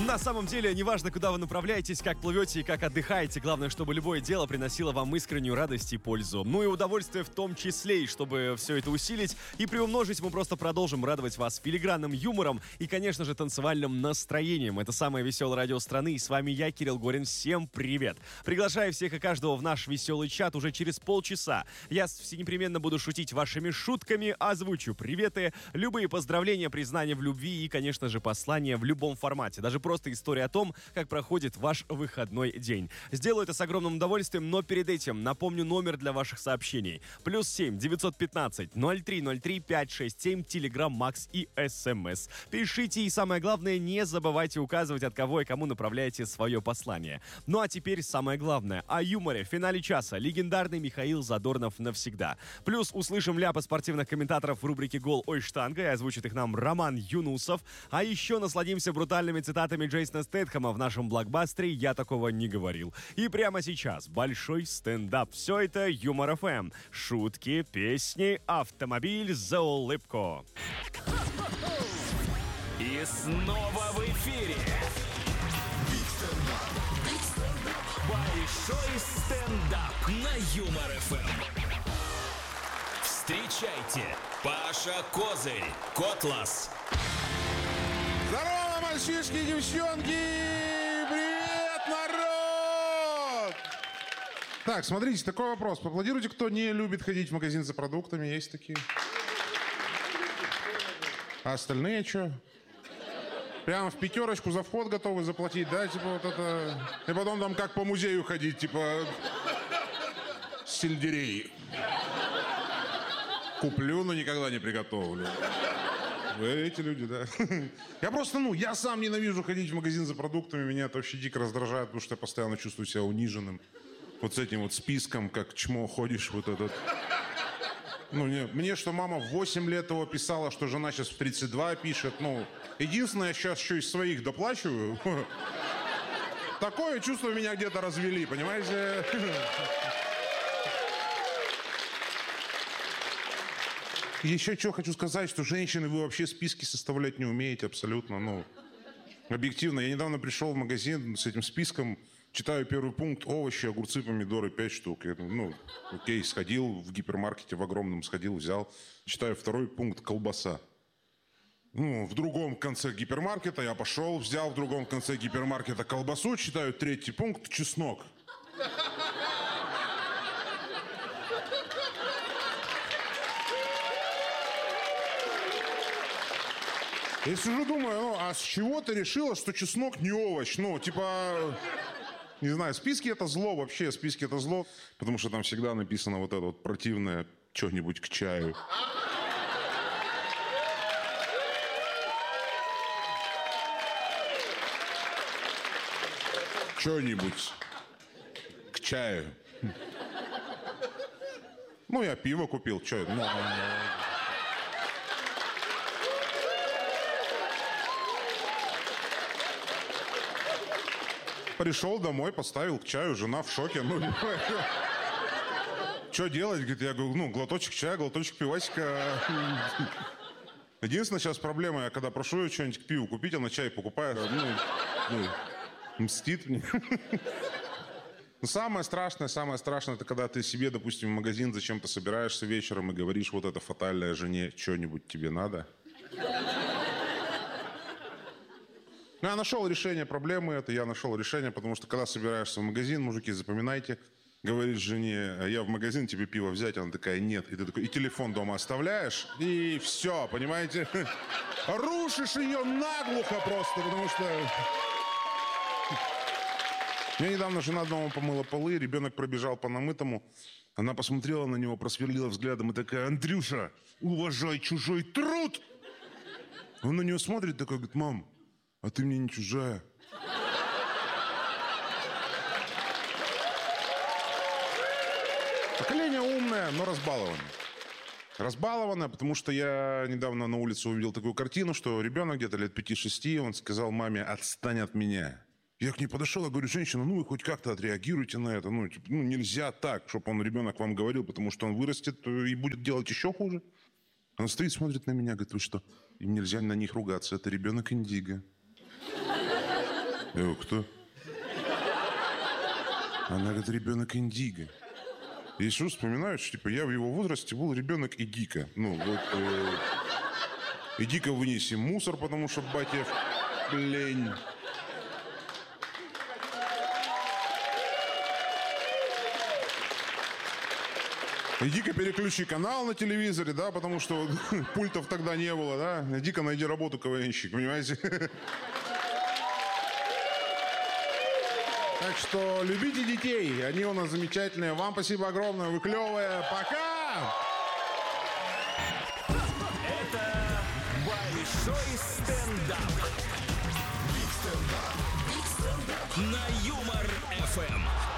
На самом деле, неважно, куда вы направляетесь, как плывете и как отдыхаете, главное, чтобы любое дело приносило вам искреннюю радость и пользу. Ну и удовольствие в том числе, и чтобы все это усилить и приумножить, мы просто продолжим радовать вас филигранным юмором и, конечно же, танцевальным настроением. Это самое веселое радио страны, и с вами я, Кирилл Горин. Всем привет! Приглашаю всех и каждого в наш веселый чат уже через полчаса. Я непременно буду шутить вашими шутками, озвучу приветы, любые поздравления, признания в любви и, конечно же, послания в любом формате. Даже просто история о том, как проходит ваш выходной день. Сделаю это с огромным удовольствием, но перед этим напомню номер для ваших сообщений. +7 915 0303 567, Telegram, Max и SMS. Пишите и, самое главное, не забывайте указывать, от кого и кому направляете свое послание. Ну а теперь самое главное о юморе. В финале часа легендарный Михаил Задорнов навсегда. Плюс услышим ляпы спортивных комментаторов в рубрике «Гол, ой, штанга», и озвучит их нам Роман Юнусов. А еще насладимся брутальными цитатами Джейсона Стэтхэма в нашем блокбастере «Я такого не говорил». И прямо сейчас большой стендап. Все это Юмор ФМ. Шутки, песни, автомобиль за улыбку. И снова в эфире большой стендап на Юмор ФМ. Встречайте, Паша Козырь, Котлас. Здорово, мальчишки и девчонки! Привет, народ! Так, смотрите, такой вопрос. Поаплодируйте, кто не любит ходить в магазин за продуктами. Есть такие? А остальные что? Прямо в пятерочку за вход готовы заплатить, да? Типа вот это... И потом там как по музею ходить, типа... Сельдерей. Куплю, но никогда не приготовлю. Вы эти люди, да? Я просто, я сам ненавижу ходить в магазин за продуктами. Меня это вообще дико раздражает, потому что я постоянно чувствую себя униженным. Вот с этим вот списком, как чмо ходишь, вот этот... Мне что мама в 8 лет его писала, что жена сейчас в 32 пишет. Единственное, я сейчас еще из своих доплачиваю. Такое чувство меня где-то развели, понимаете? Еще что хочу сказать, что женщины, вы вообще списки составлять не умеете абсолютно, объективно. Я недавно пришел в магазин с этим списком, читаю первый пункт: овощи, огурцы, помидоры, 5 штук. Я думаю, окей, сходил в гипермаркете в огромном, взял. Читаю второй пункт: колбаса. В другом конце гипермаркета я пошел, взял в другом конце гипермаркета колбасу, читаю третий пункт: чеснок. Я сижу, думаю, а с чего ты решила, что чеснок не овощ? Не знаю, списки это зло вообще, списки это зло. Потому что там всегда написано вот это вот противное что-нибудь к чаю. Что-нибудь к чаю. Я пиво купил, что это? Пришел домой, поставил к чаю, жена в шоке. Что делать? Говорит, я говорю, глоточек чая, глоточек пивасика. Единственная сейчас проблема, я когда прошу ее что-нибудь к пиву купить, она чай покупает, мстит мне. Самое страшное, это когда ты себе, допустим, в магазин зачем-то собираешься вечером и говоришь, вот это фатальная жене, что-нибудь тебе надо. Я нашел решение проблемы потому что когда собираешься в магазин, мужики, запоминайте, говоришь жене, я в магазин тебе пиво взять, она такая, нет. И ты такой, и телефон дома оставляешь, и все, понимаете? Рушишь ее наглухо просто, потому что... У меня недавно жена дома помыла полы, ребенок пробежал по намытому, она посмотрела на него, просверлила взглядом и такая, Андрюша, уважай чужой труд! Он на нее смотрит такой, говорит, мам, а ты мне не чужая. Поколение умное, но разбалованное. Разбалованное, потому что я недавно на улице увидел такую картину, что ребенок где-то лет 5-6, он сказал маме, отстань от меня. Я к ней подошел, я говорю, женщина, вы хоть как-то отреагируйте на это. Нельзя так, чтобы ребенок вам говорил, потому что он вырастет и будет делать еще хуже. Она стоит, смотрит на меня, говорит, вы что? Им нельзя на них ругаться, это ребенок Индиго. Кто? Она говорит, ребенок Индиго. И что вспоминаю, что типа я в его возрасте был ребенок Идика. Ну, вот... Иди-ка вынеси мусор, потому что батя лень. Иди-ка переключи канал на телевизоре, да, потому что пультов тогда не было, да. Иди-ка найди работу КВНщик, понимаете? Так что любите детей, они у нас замечательные. Вам спасибо огромное, вы клевые. Пока! Это большой стендап. Биг стендап. На Юмор ФМ.